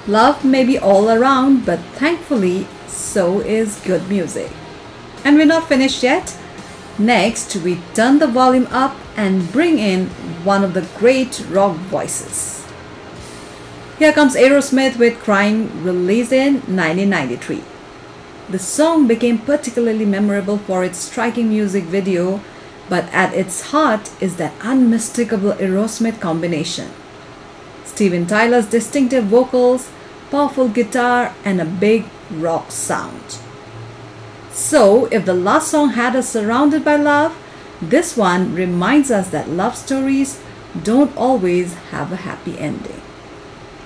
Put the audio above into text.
Love may be all around, but thankfully, so is good music. And we're not finished yet. Next, we turn the volume up and bring in one of the great rock voices. Here comes Aerosmith with Crying, released in 1993. The song became particularly memorable for its striking music video, but at its heart is that unmistakable Aerosmith combination. Steven Tyler's distinctive vocals, powerful guitar, and a big rock sound. So, if the last song had us surrounded by love, this one reminds us that love stories don't always have a happy ending.